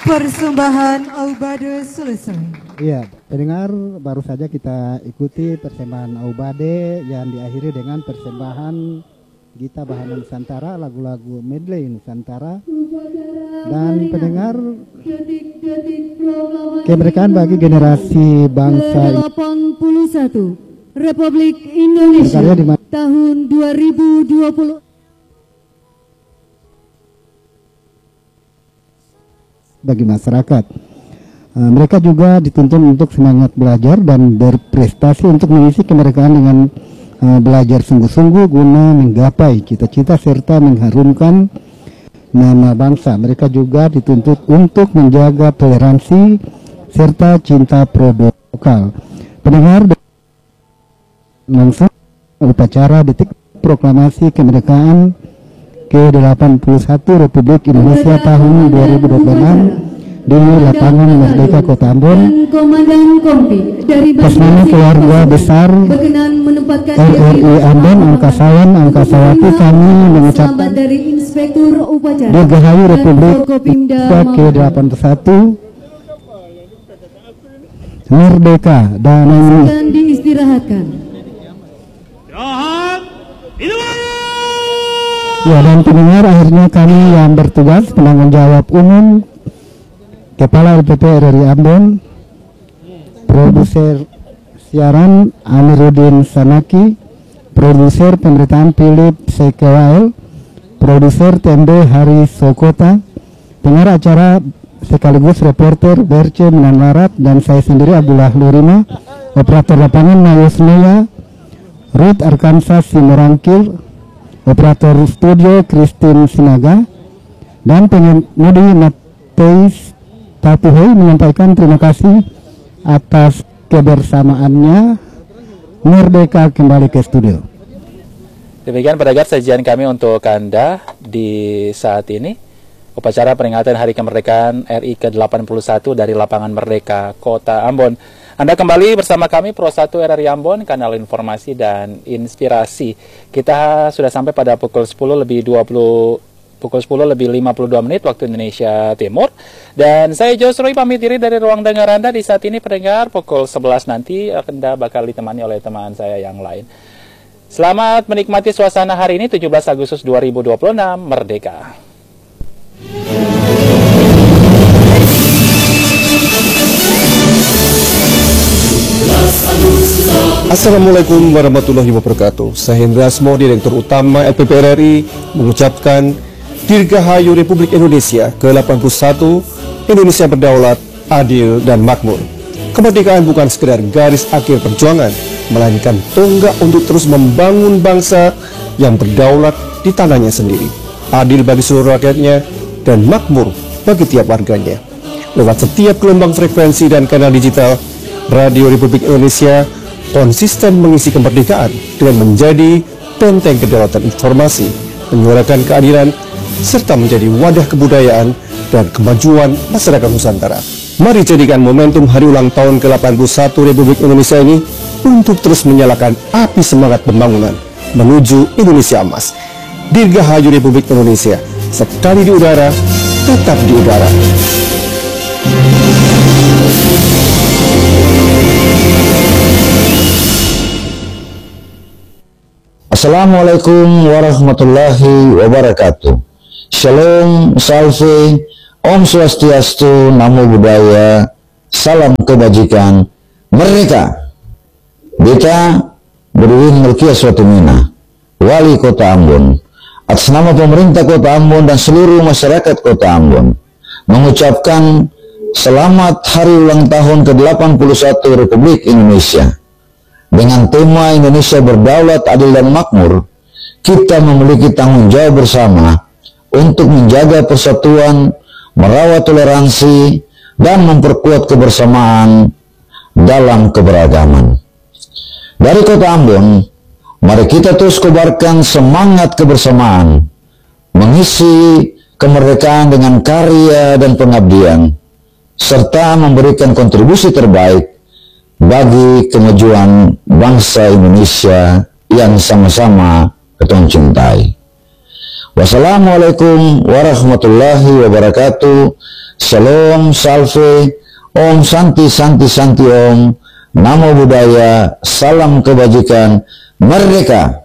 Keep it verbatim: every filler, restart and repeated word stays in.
Persembahan Aubade selesai. Iya, pendengar, baru saja kita ikuti persembahan Aubade yang diakhiri dengan persembahan Gita Bahana Nusantara, lagu-lagu medley Nusantara. Dan pendengar, kemerdekaan bagi generasi bangsa delapan puluh satu Republik Indonesia tahun dua ribu dua puluh. Bagi masyarakat, uh, mereka juga dituntun untuk semangat belajar dan berprestasi untuk mengisi kemerdekaan dengan uh, belajar sungguh-sungguh guna menggapai cita-cita serta mengharumkan nama bangsa. Mereka juga dituntut untuk menjaga toleransi serta cinta produk lokal. Pendengar, langsung upacara detik proklamasi kemerdekaan ke delapan puluh satu Republik Indonesia tahun dua ribu dua puluh enam di lapangan Merdeka Kota Ambon. Komandan Kompi dari atas nama keluarga besar R R I Ambon Angkasawan Angkasawati, kami mengucapkan dari Inspektur Upacara Dirgahayu Republik Indonesia ke delapan puluh satu Merdeka dan diistirahatkan. Ya, dan pendengar, akhirnya kami yang bertugas penanggung jawab umum Kepala L P P R R I Ambon, produser siaran Amiruddin Sanaki, produser pemberitaan Philip Sekewael, produser T M D Hari Sokota, pengarah acara sekaligus reporter Berce Menanlarat, dan saya sendiri Abdullah Lurima, operator lapangan Mayus Naya, Ruth Arkansas Simorangkil, operator studio Christine Sinaga, dan pengemudi Mateis Tapuhei menyampaikan terima kasih atas kebersamaannya. Merdeka kembali ke studio. Demikian pendengar sajian kami untuk Anda di saat ini. Upacara peringatan Hari Kemerdekaan R I ke delapan puluh satu dari Lapangan Merdeka Kota Ambon. Anda kembali bersama kami Pro satu R R I Ambon, kanal informasi dan inspirasi. Kita sudah sampai pada pukul sepuluh lebih dua puluh pukul sepuluh lebih lima puluh dua menit waktu Indonesia Timur. Dan saya Josroy pamit diri dari ruang dengar Anda di saat ini. Pendengar, pukul sebelas nanti Anda bakal ditemani oleh teman saya yang lain. Selamat menikmati suasana hari ini tujuh belas Agustus dua ribu dua puluh enam, Merdeka. Assalamualaikum warahmatullahi wabarakatuh. Saya Hendra Asmo, Direktur Utama L P P R R I, mengucapkan Dirgahayu Republik Indonesia ke delapan puluh satu, Indonesia berdaulat, adil, dan makmur. Kemerdekaan bukan sekedar garis akhir perjuangan, melainkan tonggak untuk terus membangun bangsa yang berdaulat di tanahnya sendiri, adil bagi seluruh rakyatnya, dan makmur bagi tiap warganya. Lewat setiap gelombang frekuensi dan kanal digital, Radio Republik Indonesia konsisten mengisi kemerdekaan dengan menjadi benteng kedaulatan informasi, menyuarakan keadilan, serta menjadi wadah kebudayaan dan kemajuan masyarakat Nusantara. Mari jadikan momentum hari ulang tahun ke delapan puluh satu Republik Indonesia ini untuk terus menyalakan api semangat pembangunan menuju Indonesia Emas. Dirgahayu Republik Indonesia, sekali di udara, tetap di udara. Assalamualaikum warahmatullahi wabarakatuh. Shalom, salve, Om Swastiastu, Namo Buddhaya, salam kebajikan, merdeka. Beta Berwin Melkia Swatimina, Wali Kota Ambon, atas nama pemerintah Kota Ambon dan seluruh masyarakat Kota Ambon, mengucapkan selamat hari ulang tahun ke delapan puluh satu Republik Indonesia. Dengan tema Indonesia berdaulat, adil, dan makmur, kita memiliki tanggung jawab bersama untuk menjaga persatuan, merawat toleransi, dan memperkuat kebersamaan dalam keberagaman. Dari Kota Ambon, mari kita terus kobarkan semangat kebersamaan, mengisi kemerdekaan dengan karya dan pengabdian, serta memberikan kontribusi terbaik bagi kemajuan bangsa Indonesia yang sama-sama kita cintai. Wassalamualaikum warahmatullahi wabarakatuh. Shalom, Salve, Om Santi Santi Santi Om, Namo Buddhaya, salam kebajikan, merdeka.